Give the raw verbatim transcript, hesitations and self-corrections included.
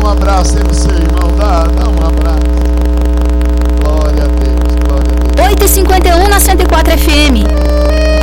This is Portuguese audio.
um abraço aí no seu irmão, dá, dá um abraço. Glória a Deus, glória a Deus. oito e cinquenta e um na cento e quatro F M.